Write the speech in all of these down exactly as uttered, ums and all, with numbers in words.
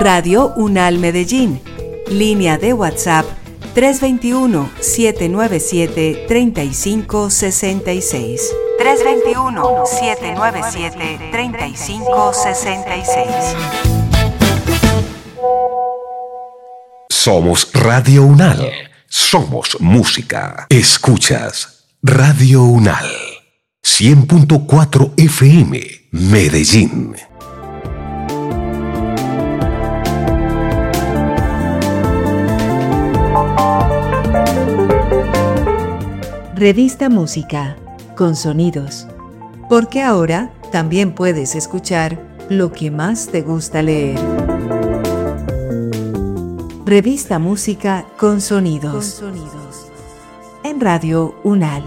Radio UNAL Medellín. Línea de WhatsApp tres dos uno, siete nueve siete, tres cinco seis seis. tres dos uno, siete nueve siete, tres cinco seis seis. Somos Radio UNAL. Somos música. Escuchas Radio UNAL. cien punto cuatro F M, Medellín. Revista Música, con sonidos. Porque ahora también puedes escuchar lo que más te gusta leer. Revista Música con sonidos. Con sonidos. En Radio UNAL.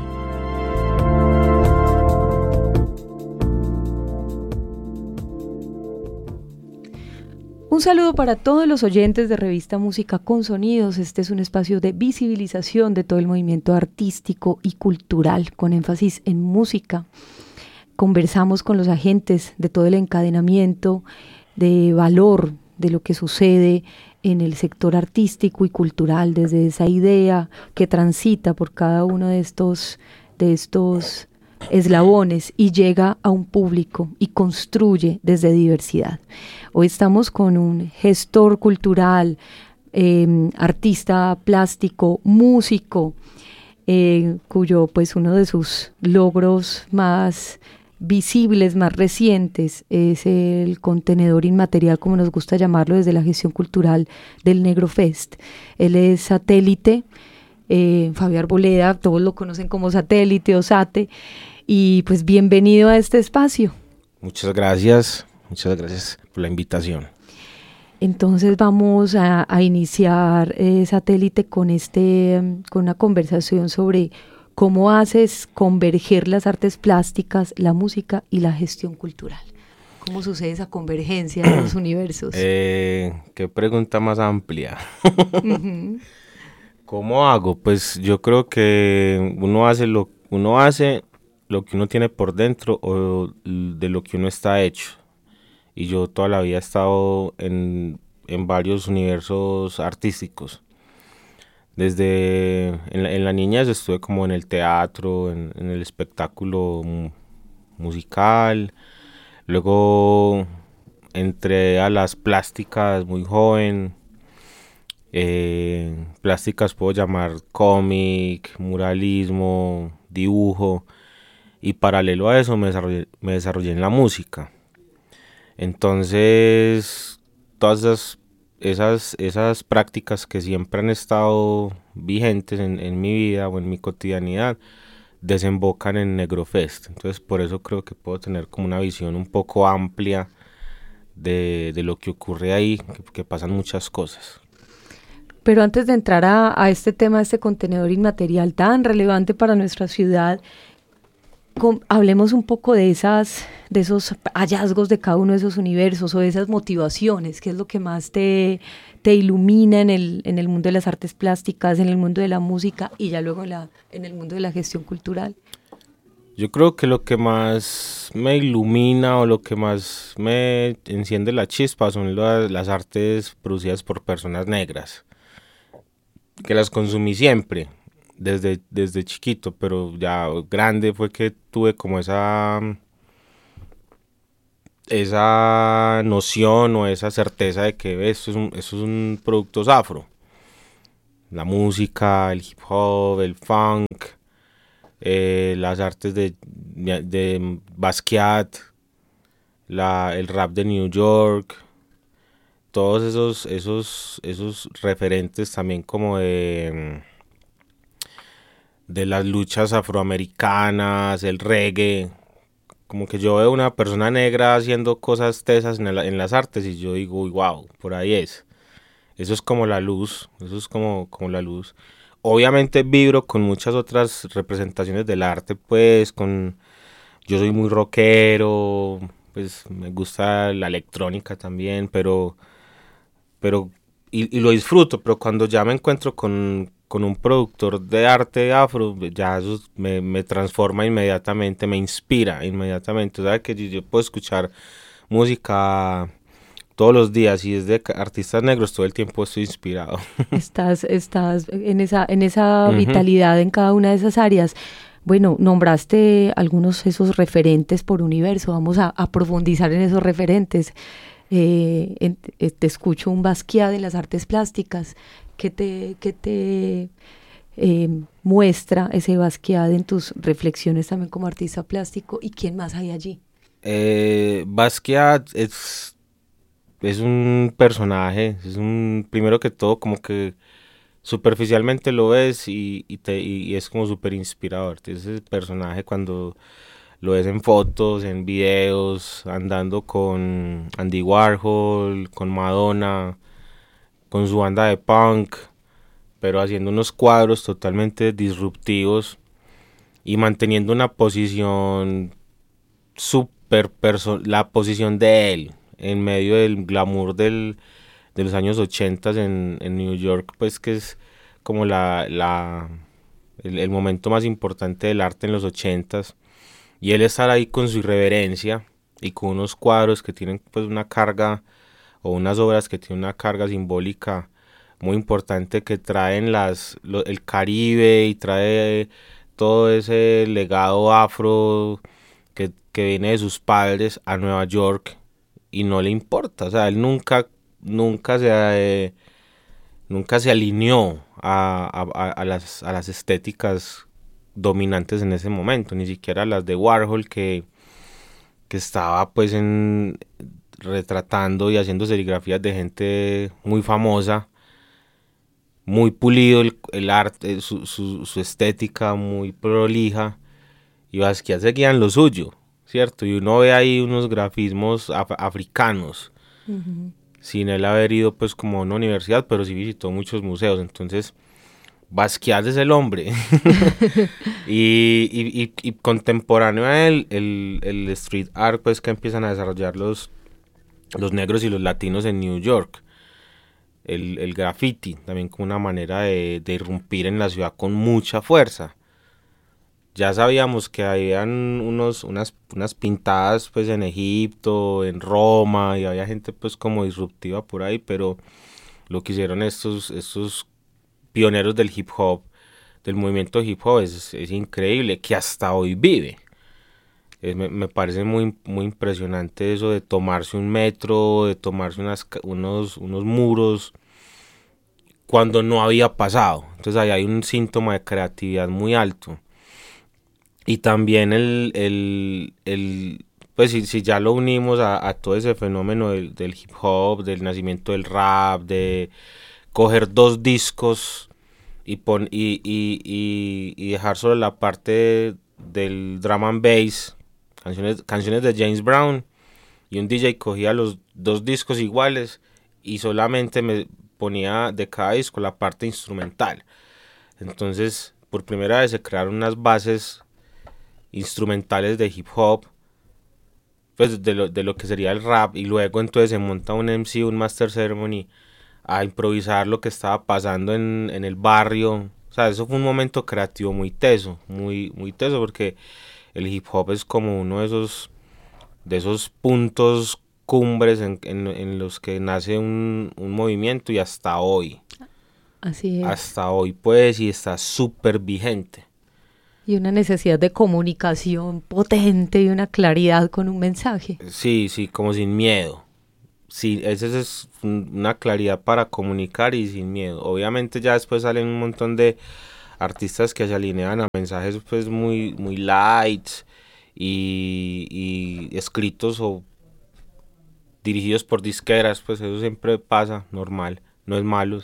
Un saludo para todos los oyentes de Revista Música con Sonidos. Este es un espacio de visibilización de todo el movimiento artístico y cultural, con énfasis en música. Conversamos con los agentes de todo el encadenamiento de valor de lo que sucede en el sector artístico y cultural, desde esa idea que transita por cada uno de estos, de estos eslabones y llega a un público y construye desde diversidad. Hoy estamos con un gestor cultural, eh, artista plástico, músico, eh, cuyo pues uno de sus logros más visibles, más recientes, es el contenedor inmaterial, como nos gusta llamarlo desde la gestión cultural del Negro Fest. Él es Satélite, eh, Fabio Arboleda, todos lo conocen como Satélite o Sate, y pues bienvenido a este espacio. Muchas gracias, muchas gracias por la invitación. Entonces vamos a, a iniciar, eh, Satélite, con, este, con una conversación sobre cómo haces converger las artes plásticas, la música y la gestión cultural. ¿Cómo sucede esa convergencia de los universos? Eh, qué pregunta más amplia. Uh-huh. ¿Cómo hago? Pues yo creo que uno hace lo, uno hace lo que uno tiene por dentro o de lo que uno está hecho. Y yo toda la vida he estado en, en varios universos artísticos. Desde en la, en la niñez estuve como en el teatro, en, en el espectáculo mu- musical. Luego entré a las plásticas muy joven. Eh, plásticas puedo llamar cómic, muralismo, dibujo. Y paralelo a eso me desarrollé, me desarrollé en la música. Entonces, todas esas, esas, esas prácticas que siempre han estado vigentes en, en mi vida o en mi cotidianidad, desembocan en Negro Fest. Entonces, por eso creo que puedo tener como una visión un poco amplia de, de lo que ocurre ahí, que, que pasan muchas cosas. Pero antes de entrar a, a este tema, este contenedor inmaterial tan relevante para nuestra ciudad, Com- hablemos un poco de esas, de esos hallazgos de cada uno de esos universos o de esas motivaciones. ¿Qué es lo que más te, te ilumina en el, en el mundo de las artes plásticas, en el mundo de la música y ya luego en, la, en el mundo de la gestión cultural? Yo creo que lo que más me ilumina o lo que más me enciende la chispa son las, las artes producidas por personas negras, que las consumí siempre. Desde, desde chiquito, pero ya grande fue que tuve como esa esa noción o esa certeza de que esto es un, esto es un producto afro. La música, el hip hop, el funk, eh, las artes de, de Basquiat, la, el rap de New York, todos esos, esos, esos referentes también como de... de las luchas afroamericanas, el reggae, como que yo veo una persona negra haciendo cosas tesas en, la, en las artes y yo digo, wow, por ahí es. Eso es como la luz, eso es como, como la luz. Obviamente vibro con muchas otras representaciones del arte, pues, con yo soy muy rockero, pues me gusta la electrónica también, pero, pero y, y lo disfruto, pero cuando ya me encuentro con con un productor de arte afro, ya eso me, me transforma inmediatamente, me inspira inmediatamente. ¿Sabes? Que yo, yo puedo escuchar música todos los días, y desde artistas negros todo el tiempo estoy inspirado. Estás, estás en esa, en esa Ujú. vitalidad en cada una de esas áreas. Bueno, nombraste algunos de esos referentes por universo, vamos a, a profundizar en esos referentes. Eh, en- eh, te escucho un Basquiat de las artes plásticas. ¿Qué te, qué te eh, muestra ese Basquiat en tus reflexiones también como artista plástico? ¿Y quién más hay allí? Eh, Basquiat es, es un personaje, es un, primero que todo, como que superficialmente lo ves y, y, te, y, y es como súper inspirador. Ese personaje cuando lo ves en fotos, en videos, andando con Andy Warhol, con Madonna, con su banda de punk, pero haciendo unos cuadros totalmente disruptivos y manteniendo una posición super perso- la posición de él en medio del glamour del, de los años ochenta en, en New York, pues que es como la, la el, el momento más importante del arte en los ochentas, y él estar ahí con su irreverencia y con unos cuadros que tienen pues una carga, o unas obras que tienen una carga simbólica muy importante, que traen las lo- el Caribe y trae todo ese legado afro que, que viene de sus padres a Nueva York, y no le importa, o sea, él nunca nunca se eh, nunca se alineó a, a- a- a las, a las estéticas dominantes en ese momento, ni siquiera las de Warhol, que, que estaba pues en retratando y haciendo serigrafías de gente muy famosa, muy pulido el, el arte, su, su, su estética muy prolija, y Basquiat seguía en lo suyo, ¿cierto? Y uno ve ahí unos grafismos af- africanos, Ujú. sin él haber ido pues como a una universidad, pero sí visitó muchos museos. Entonces Basquiat es el hombre. y, y, y, y contemporáneo a él, el, el street art pues que empiezan a desarrollar los, los negros y los latinos en New York. El, el graffiti, también como una manera de, de irrumpir en la ciudad con mucha fuerza. Ya sabíamos que habían unos, unas, unas pintadas pues en Egipto, en Roma, y había gente pues como disruptiva por ahí, pero lo que hicieron estos, estos pioneros del hip hop, del movimiento hip hop, es, es increíble, que hasta hoy vive. Es- me, me parece muy, muy impresionante eso de tomarse un metro, de tomarse unas, ca- unos, unos muros cuando no había pasado. Entonces ahí hay un síntoma de creatividad muy alto. Y también el, el, el pues si, si ya lo unimos a, a todo ese fenómeno del, del hip hop, del nacimiento del rap, de coger dos discos y, pon, y, y, y, y dejar solo la parte del drum and bass, canciones, canciones de James Brown, y un D J cogía los dos discos iguales y solamente me ponía de cada disco la parte instrumental. Entonces, por primera vez se crearon unas bases instrumentales de hip hop, pues de lo, de lo que sería el rap, y luego entonces se monta un M C, un Master Ceremony, a improvisar lo que estaba pasando en, en el barrio. O sea, eso fue un momento creativo muy teso, muy, muy teso, porque el hip hop es como uno de esos, de esos puntos cumbres en, en, en los que nace un, un movimiento, y hasta hoy, Así es. hasta hoy pues, y está súper vigente. Y una necesidad de comunicación potente y una claridad con un mensaje. Sí, sí, como sin miedo. Sí, esa es un- una claridad para comunicar y sin miedo. Obviamente ya después salen un montón de artistas que se alinean a mensajes pues muy, muy light, y, y escritos o dirigidos por disqueras, pues eso siempre pasa, normal, no es malo,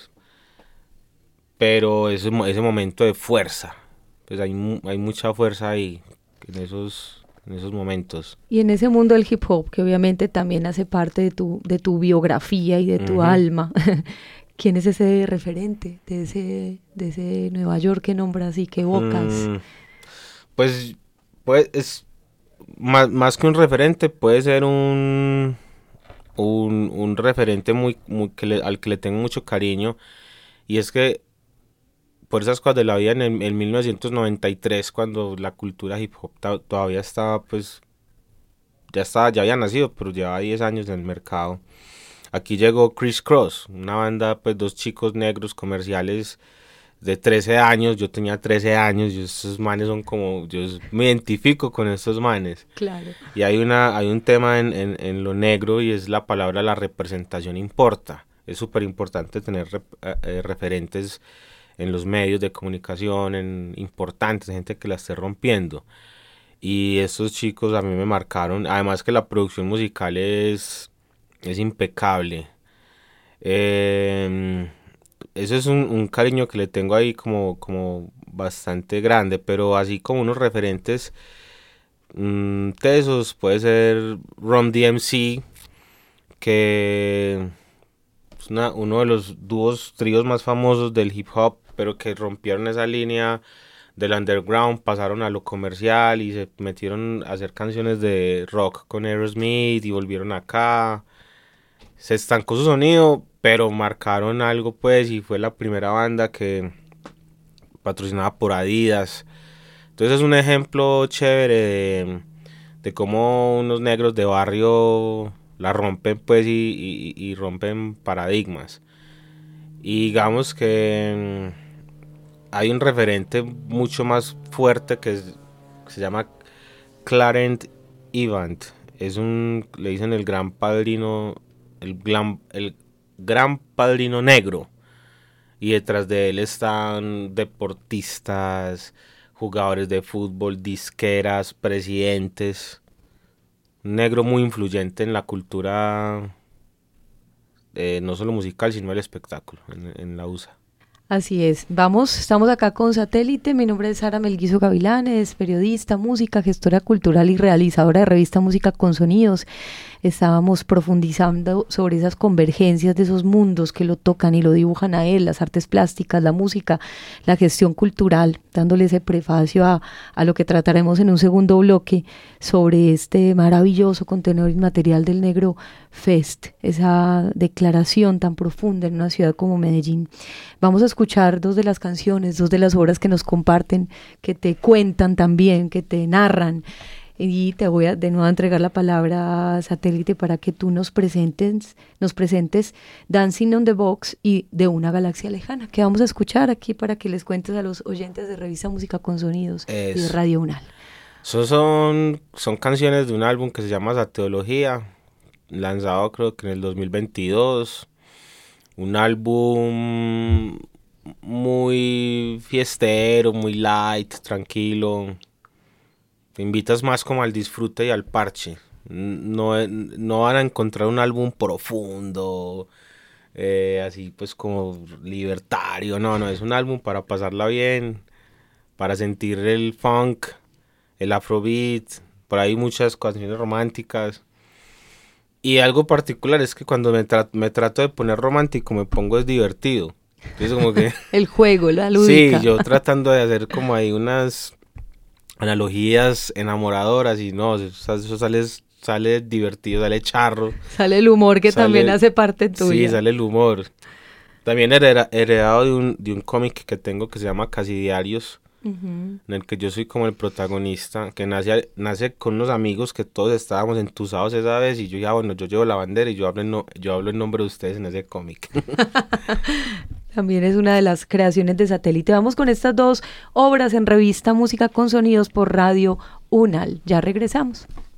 pero ese, mo- ese momento de fuerza, pues hay, mu- hay mucha fuerza ahí en esos, en esos momentos. Y en ese mundo del hip hop, que obviamente también hace parte de tu, de tu biografía y de tu Ujú. alma, ¿quién es ese referente de ese, de ese Nueva York que nombras y que evocas? Mm, pues, pues es más, más que un referente, puede ser un, un, un referente muy, muy que le- al que le tengo mucho cariño, y es que por esas cosas de la vida en, el- en mil novecientos noventa y tres, cuando la cultura hip hop ta- todavía estaba, pues, ya estaba, ya había nacido, pero llevaba diez años en el mercado. aquí llegó Criss Cross, una banda, pues dos chicos negros comerciales de trece años, yo tenía trece años, y esos manes son como, yo me identifico con estos manes. Claro. Y hay, una, hay un tema en, en, en lo negro y es la palabra la representación importa. Es súper importante tener rep, eh, referentes en los medios de comunicación, en importantes, gente que la esté rompiendo. Y estos chicos a mí me marcaron, además que la producción musical es, es impecable. Eh, eso es un, un cariño que le tengo ahí como, como bastante grande, pero así como unos referentes mmm, tesos, puede ser Run D M C, que es una, uno de los dúos, tríos más famosos del hip hop, pero que rompieron esa línea del underground, pasaron a lo comercial y se metieron a hacer canciones de rock con Aerosmith y volvieron acá. Se estancó su sonido, pero marcaron algo pues, y fue la primera banda que patrocinada por Adidas. Entonces es un ejemplo chévere de, de cómo unos negros de barrio la rompen pues y, y, y rompen paradigmas. Y digamos que hay un referente mucho más fuerte que, es, que se llama Clarence Avant. Es un, le dicen el gran padrino, el gran, el gran padrino negro. Y detrás de él están deportistas, jugadores de fútbol, disqueras, presidentes. Un negro muy influyente en la cultura, eh, no solo musical, sino el espectáculo, en, en la U S A. Así es, vamos, estamos acá con Satélite, mi nombre es Sara Melguizo Gavilanes, periodista, música, gestora cultural y realizadora de revista Música con Sonidos. Estábamos profundizando sobre esas convergencias de esos mundos que lo tocan y lo dibujan a él, las artes plásticas, la música, la gestión cultural, dándole ese prefacio a, a lo que trataremos en un segundo bloque sobre este maravilloso contenedor inmaterial del Negro Fest, esa declaración tan profunda en una ciudad como Medellín. Vamos a escuchar dos de las canciones, dos de las obras que nos comparten, que te cuentan también, que te narran. Y te voy a de nuevo a entregar la palabra a Satélite para que tú nos presentes, nos presentes Dancing on the Box y De una galaxia lejana, que vamos a escuchar aquí para que les cuentes a los oyentes de Revista Música con Sonidos es. y de Radio Unal. So son, son canciones de un álbum que se llama Sateología, lanzado creo que en el dos mil veintidós. Un álbum muy fiestero, muy light, tranquilo. Te invitas más como al disfrute y al parche. No, no van a encontrar un álbum profundo, eh, así pues como libertario. No, no, es un álbum para pasarla bien, para sentir el funk, el afrobeat. Por ahí muchas canciones románticas. Y algo particular es que cuando me, tra- me trato de poner romántico me pongo es divertido. Entonces como que... el juego, la lúdica. Sí, yo tratando de hacer como ahí unas analogías enamoradoras y no, eso, eso sale, sale divertido, sale charro. Sale el humor que sale, también hace parte tuya. Sí, sale el humor. También hereda, heredado de un, de un cómic que tengo que se llama Casi Diarios, uh-huh. en el que yo soy como el protagonista, que nace, nace con unos amigos que todos estábamos entusados esa vez y yo ya, bueno, yo llevo la bandera y yo hablo en, no, yo hablo en nombre de ustedes en ese cómic. También es una de las creaciones de Satélite. Vamos con estas dos obras en Revista Música con Sonidos por Radio Unal. Ya regresamos.